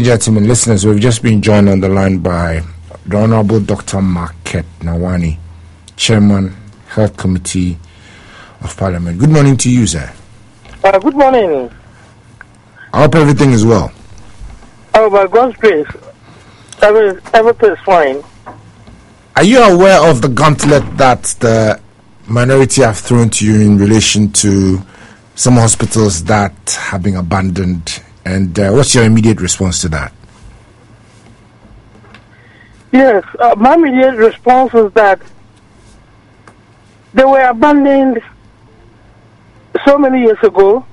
and gentlemen, listeners, we've just been joined on the line by the Honorable Dr. Market Nawani, Chairman, Health Committee of Parliament. Good morning to you, sir. Good morning. I hope everything is well. Oh, by God's grace, everything is fine. Are you aware of the gauntlet that the minority have thrown to you in relation to some hospitals that have been abandoned? And what's your immediate response to that? Yes, my immediate response is that they were abandoned so many years ago.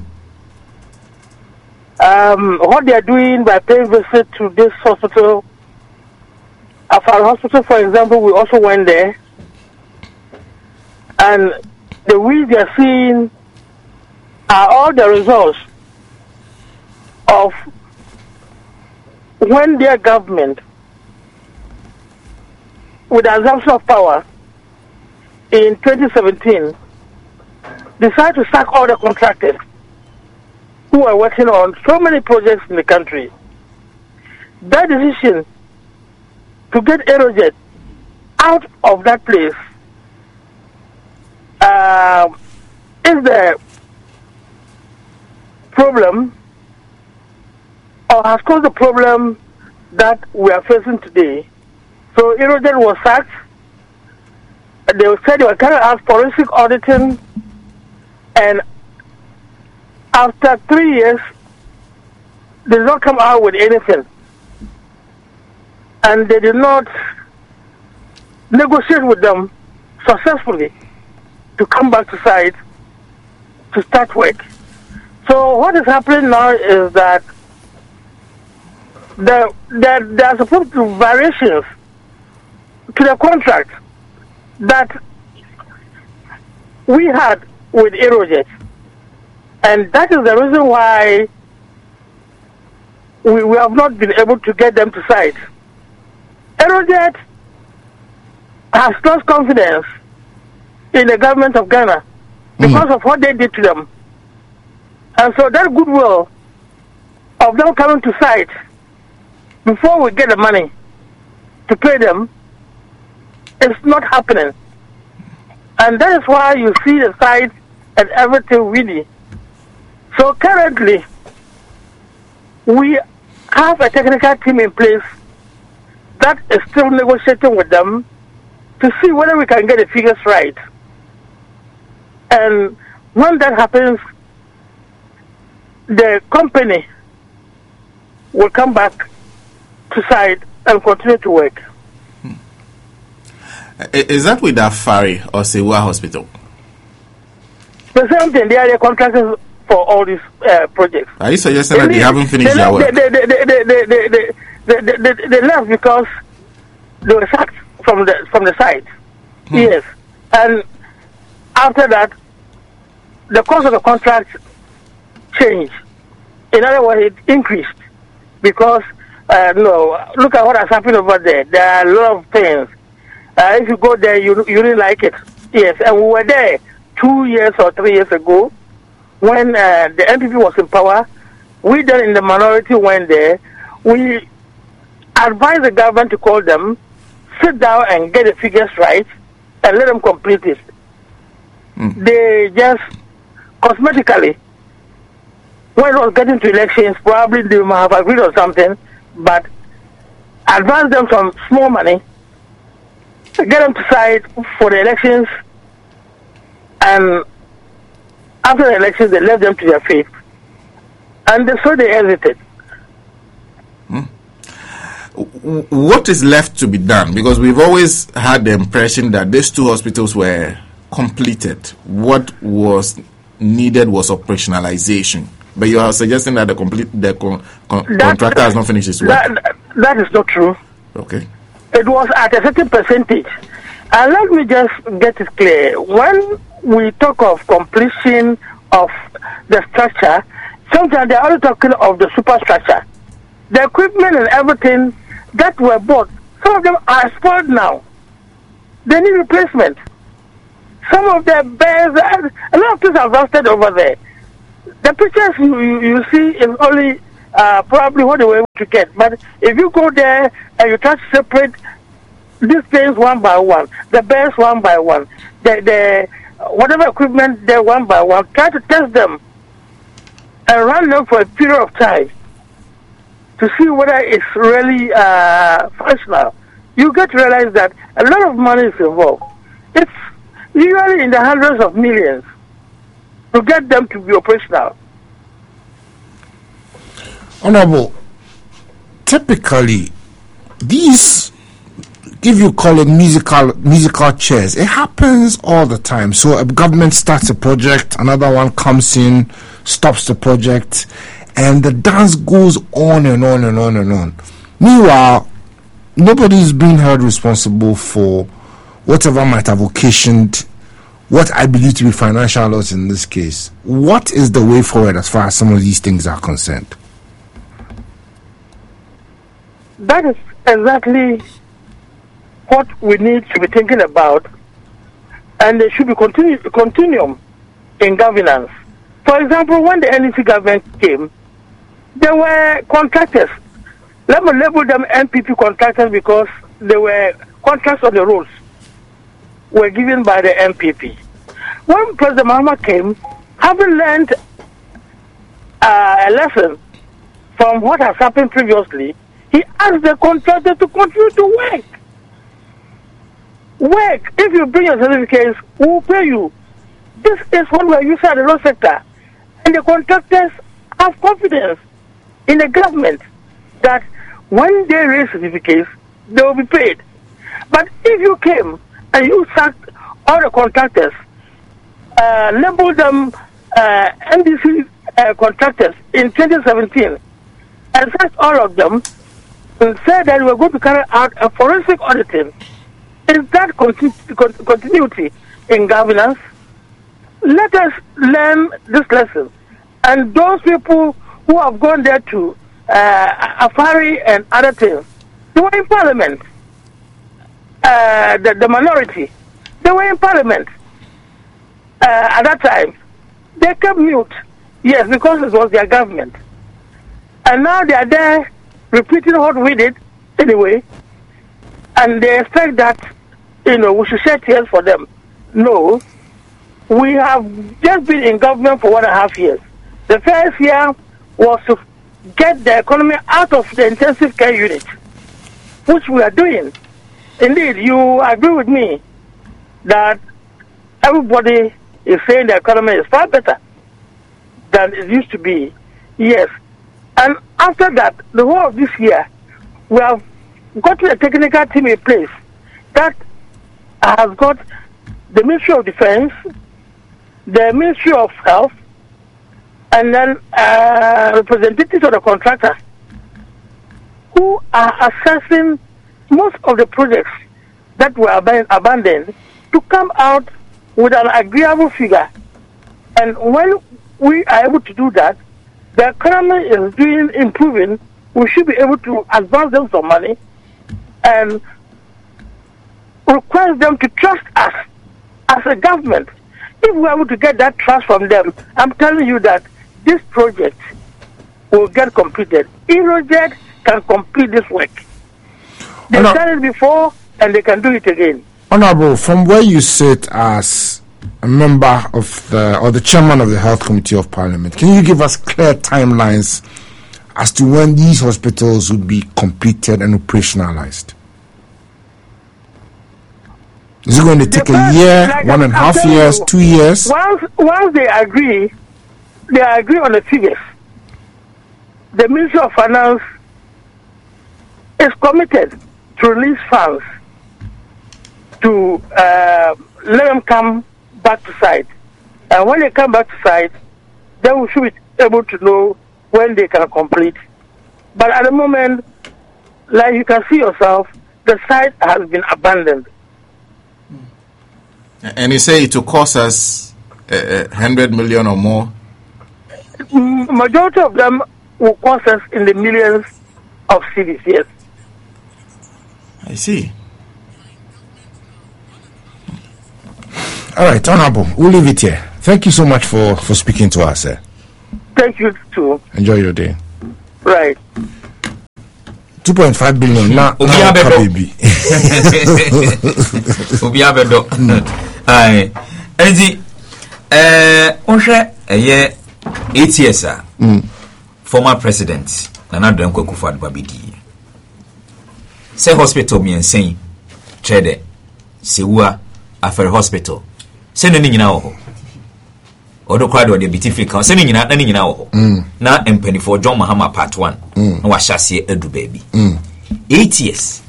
What they are doing by paying visit to this hospital, Afar Hospital, for example, we also went there. And the weeds they are seeing are all the results of when their government, with the assumption of power in 2017, decided to sack all the contractors who are working on so many projects in the country. That decision to get Aerojet out of that place is the problem, or has caused the problem that we are facing today. So Aerojet was sacked. They said they were carrying out forensic auditing, and after 3 years, they did not come out with anything. And they did not negotiate with them successfully to come back to site to start work. So what is happening now is that there are supposed to be variations to the contract that we had with Aerojet. And that is the reason why we have not been able to get them to site. Aerojet has lost confidence in the government of Ghana because of what they did to them. And so that goodwill of them coming to site before we get the money to pay them is not happening. And that is why you see the site and everything really. So currently, we have a technical team in place that is still negotiating with them to see whether we can get the figures right. And when that happens, the company will come back to site and continue to work. Is that with Afari or Sewa Hospital? The same thing, they are the contractors for all these projects. Are you suggesting that they haven't finished their work? They left because they were sacked from the site. Yes. And after that, the cost of the contract changed. In other words, it increased because, look at what has happened over there. There are a lot of things. If you go there, you really like it. Yes, and we were there 2 years or 3 years ago when the NPP was in power. We then in the minority went there. We advised the government to call them, sit down and get the figures right, and let them complete it. They just cosmetically, when it was getting to elections, probably they might have agreed on something, but advance them some small money, get them to side for the elections, and after the elections, they left them to their fate. And so they exited. What is left to be done? Because we've always had the impression that these two hospitals were completed. What was needed was operationalization. But you are suggesting that contractor has not finished his work. That is not true. Okay. It was at a certain percentage. And let me just get it clear. When we talk of completion of the structure, sometimes they're only talking of the superstructure. The equipment and everything that were bought, some of them are spoiled now. They need replacement. Some of the beds, a lot of things are rusted over there. The pictures you see is only probably what they were able to get. But if you go there and you try to separate these things one by one, the best one by one, the whatever equipment there one by one, try to test them and run them for a period of time to see whether it's really functional, you get to realize that a lot of money is involved. It's usually in the hundreds of millions to get them to be operational. Honorable, typically, these, if you call it musical chairs, it happens all the time. So a government starts a project, another one comes in, stops the project, and the dance goes on and on and on and on. Meanwhile, nobody is being held responsible for whatever might have occasioned what I believe to be financial loss in this case. What is the way forward as far as some of these things are concerned? That is exactly what we need to be thinking about, and there should be continuum in governance. For example, when the NDC government came, there were contractors. Let me label them NPP contractors because they were contracts on the roads were given by the NPP. When President Mahama came, having learned a lesson from what has happened previously, he asked the contractor to continue to work. Work. If you bring your certificates, we will pay you. This is what we are using at the road sector. And the contractors have confidence in the government that when they raise certificates, they will be paid. But if you came and you sacked all the contractors, labeled them NDC contractors in 2017, and sacked all of them, and said that we were going to carry out a forensic auditing, is that continuity in governance? Let us learn this lesson. And those people who have gone there to Afari and other things, they were in parliament. The minority, they were in parliament at that time. They kept mute, yes, because it was their government. And now they are there repeating what we did anyway, and they expect that, we should shed tears for them. No, we have just been in government for 1.5 years. The first year was to get the economy out of the intensive care unit, which we are doing. Indeed, you agree with me that everybody is saying the economy is far better than it used to be. Yes. And after that, the whole of this year, we have got a technical team in place that has got the Ministry of Defense, the Ministry of Health, and then representatives of the contractor who are assessing most of the projects that were abandoned to come out with an agreeable figure. And when we are able to do that, the economy is improving, we should be able to advance them some money and request them to trust us as a government. If we are able to get that trust from them, I'm telling you that this project will get completed. Erojet can complete this work. They've done it before and they can do it again. Honorable, from where you sit as a member of the chairman of the Health Committee of Parliament, can you give us clear timelines as to when these hospitals would be completed and operationalized? Is it going to take a year, like 1.5 years, 2 years? Once they agree on the figures. The Ministry of Finance is committed to release funds to let them come back to site. And when they come back to site, then we should be able to know when they can complete. But at the moment, like you can see yourself, the site has been abandoned. And you say it will cost us 100 million or more? Majority of them will cost us in the millions of cedis, yes. I see. All right, Honorable, we'll leave it here. Thank you so much for speaking to us, sir. Thank you, too. Enjoy your day. Right. 2.5 billion na baby. Obi abedo. Ai. Enti onhwe eye 8 years former president Nana Addo Dankwa Akufo-Addo babidi. Say hospital mi ensen trade Sewua Afere Hospital. Say no nyina wo ho. Odo kwado de bitifika. Say no nyina wo ho. Na empanifo John Mahama part 1 na wa hyase adu baby. 8 years.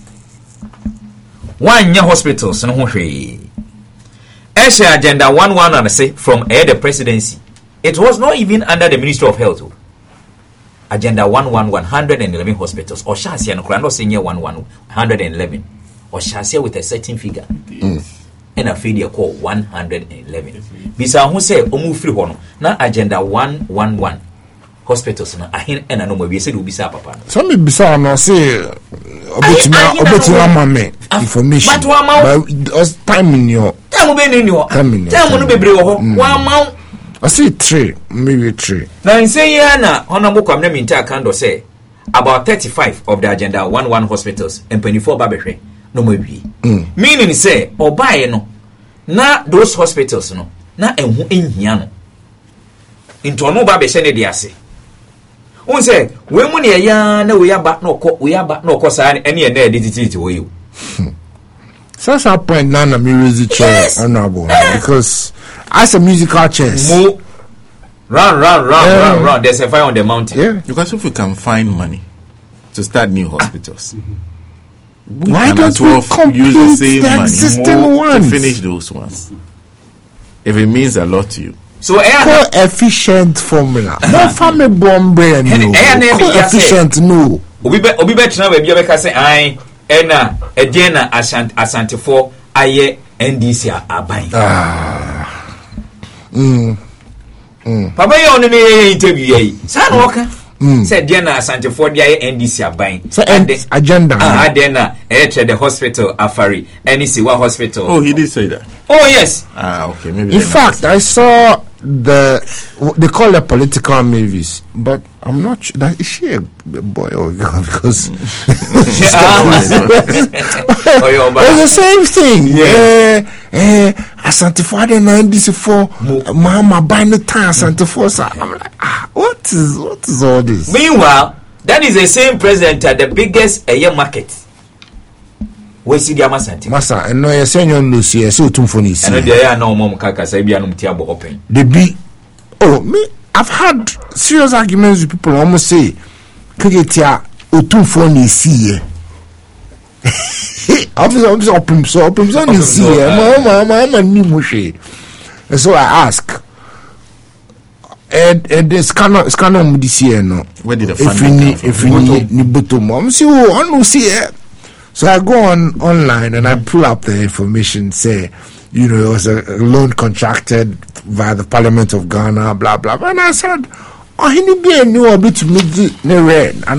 One year hospitals no ho hwe. Esha agenda 11 and say from the presidency. It was not even under the Ministry of Health. Agenda 111 hospitals or Shasia no Krando senior 111 or Shasia with a certain figure. And a failure call 111. Bisa who say omu free hono na agenda 111 hospitals na ahin and no we said ubisa papa. Some bisa no say obetima mame information. But time in your time no bebre wo ho wa I see 3, maybe 3. Now in say na honorable Kwame Minta Kando say about 35 of the agenda 11 hospitals and 24 babehwe no more wi. Meaning say obaye no na those hospitals no na enhu enhia no. Into no babehwe ne de ase. Un say we mu ne ya na we aba na okọ saa ene na edititi wo you. Such a point now na me raise chair honorable because as a musical chairs. Run. There's a fire on the mountain. Yeah. Because if we can find money to start new hospitals, why don't we complete use the same the money existing ones to finish those ones? If it means a lot to you. So coefficient formula. No family bomb brain. Coefficient no. Obi betina we bia beka say ai ena ejena asante for aye NDC aban. Papa you on the interview yi. Sa no waka. Say dia na asante for dia aye NDC aban. So agenda. Then na the hospital Afari Sewua Hospital. Oh, he did say that. Oh yes. Okay, maybe. In fact, I saw they call it political movies, but I'm not sure that is she a boy or girl because it's the same thing. Asante for the 94 Mama buying the time Asante for. I'm like, what is all this? Meanwhile, that is the same president at the biggest market. We see the Asante. Masa, and no, you're saying you're no see, so too funny. And there are no more kaka say be tiabo open. The be me. I've had serious arguments with people almost say, "Krigetia otum funny see." Obviously, open so see. Mama ni mushe. And so I ask. And the scanner mudisi no. Where did the funding come from? If you need buto mom, see I no see it. So I go online and I pull up the information, say, it was a loan contracted via the Parliament of Ghana, blah, blah, blah. And I said, he need be a new bit to meet the red. And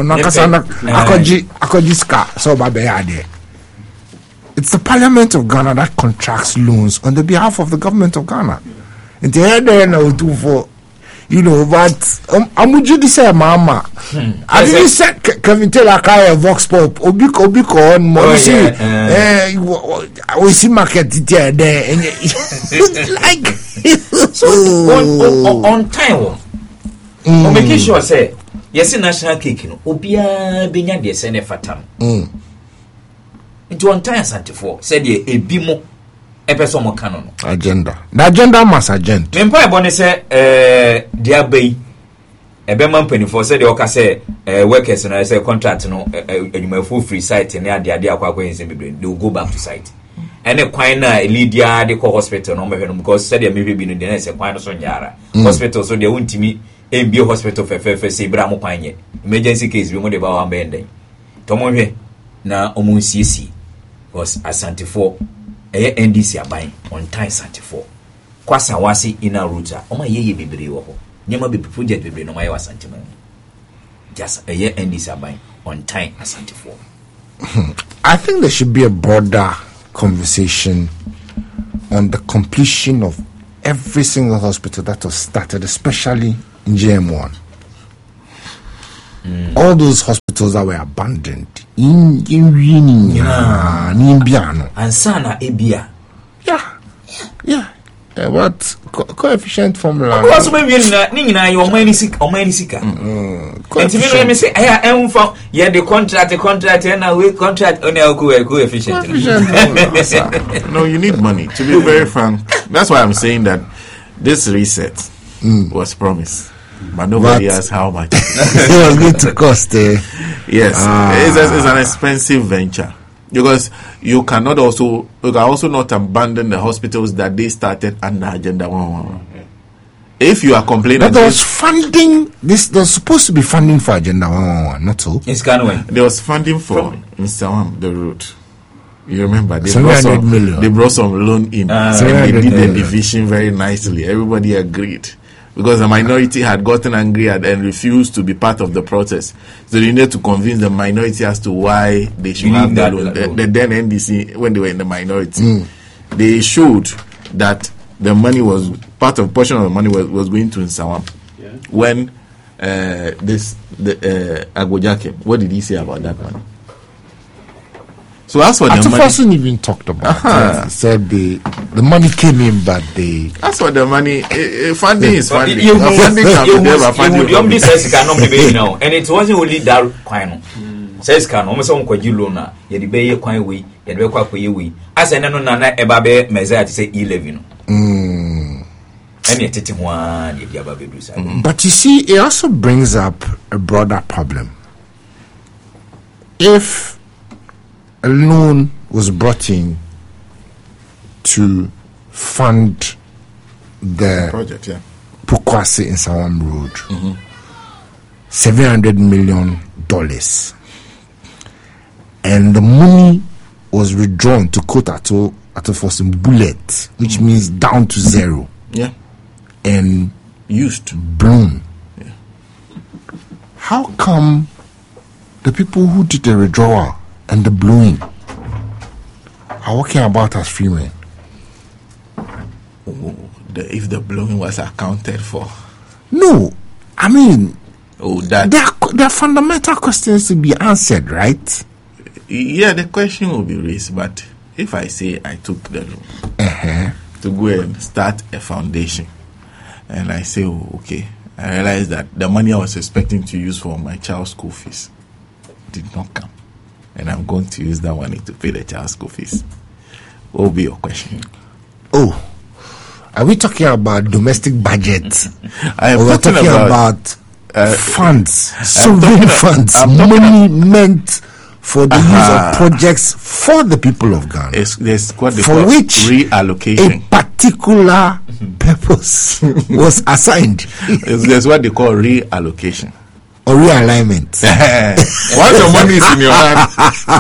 I ska. So, it's the Parliament of Ghana that contracts loans on the behalf of the government of Ghana. And the head there now do for, but I'm just say mama. I didn't say Kevin Taylor Kaya Vox Pop Obiko on more. We see market there and like so on time. On making sure say yes national cake no obia benya de se ne fatam. Into on time Asante said ye ebimo epeso mo kano no agenda. The agenda must agenda. Mempa ebone say dia bay ebema mpanifo say de oka say workers no say contract no adwumafo free site ne ade akwa yin say bebre they will go back to site. Ene kwan na Lydia de ko hospital no mehwe no because say dem mehwe bi no de na say kwan no so nyara. Hospital so de wontimi MBO hospital fe say bra mo kwan ye. Emergency case bi mo de ba wa mbenden. To mo hwe na omunsiesi was Asante for NDC aban on time Asante for. Kwasa wasi ina router. Oma yeye bebre wo ho. Nyema be project bebre no ma ye Asante man. Just NDC aban on time Asante for. I think there should be a broader conversation on the completion of every single hospital that was started, especially in GM1. all those hospitals that were abandoned in Biano. And Sana Ebia. Yeah. What coefficient formula? What's maybe your money sick or money sicker? And to me, say, I am from the contract, and I will contract on our coefficient. No, you need money. To be very frank, that's why I'm saying that this reset was promised. But nobody asked how much. It was going to cost. Yes, it's an expensive venture because you can also not abandon the hospitals that they started under Agenda 111. If you are complaining, but there was funding. There's supposed to be funding for Agenda 111, not so. It's Canway. There was funding for Nsawam, the road. You remember they brought some loan in, and they did the division very nicely. Everybody agreed. Because the minority had gotten angry and refused to be part of the process. So they needed to convince the minority as to why they should have that loan. The then NDC, when they were in the minority, they showed that the money was, portion of the money was going to Nsawam. Yeah. When Agboja came, what did he say about that money? So that's what the money... Atufasun even talked about. He said the money came in, but they... That's what the money... funding is funding. Funding can be there, but funding... You says it cannot be now. And it wasn't only that coin. Says can almost on Quajilona, yet the bay coin way, yet the Quakway. As an anona ebabe mezaya to say 11. And yet it's one, if you have But you see, it also brings up a broader problem. If a loan was brought in to fund the project, Pokwase in Nsawam Road, $700 million, and the money was withdrawn to quote for some bullet, which means down to zero, and used blown. How come the people who did the withdrawal and the blowing are walking about as free men? If the blowing was accounted for. No, I mean, that there are fundamental questions to be answered, right? Yeah, the question will be raised, but if I say I took the loan to go and start a foundation, and I say, okay, I realize that the money I was expecting to use for my child's school fees did not come, and I'm going to use that money to pay the child's school fees. What will be your question? Are we talking about domestic budget? I am talking about funds, sovereign funds, money meant for the use of projects for the people of Ghana. There's what they for call which reallocation. A particular purpose was assigned. There's what they call reallocation. Or realignment. Once your money is in your hand,